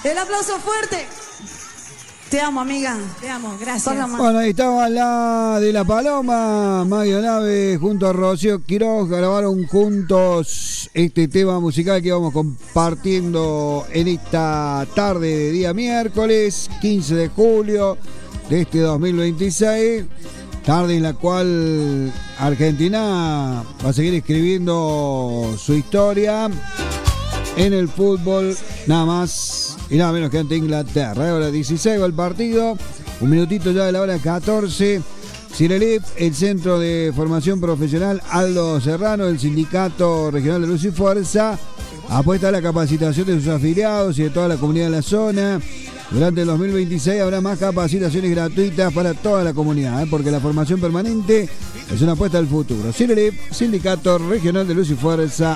El aplauso fuerte. Te amo, amiga. Te amo, gracias. Bueno, ahí estaba la de La Paloma, Mario Nave junto a Rocío Quiroz, grabaron juntos este tema musical que vamos compartiendo en esta tarde de día miércoles, 15 de julio de este 2026, tarde en la cual Argentina va a seguir escribiendo su historia en el fútbol, nada más y nada menos que ante Inglaterra. Ahora 16 va el partido, un minutito ya de la hora 14. Cirelip, el Centro de Formación Profesional Aldo Serrano, el Sindicato Regional de Luz y Fuerza, apuesta a la capacitación de sus afiliados y de toda la comunidad de la zona. Durante el 2026 habrá más capacitaciones gratuitas para toda la comunidad, porque la formación permanente es una apuesta al futuro. Cirelip, Sindicato Regional de Luz y Fuerza,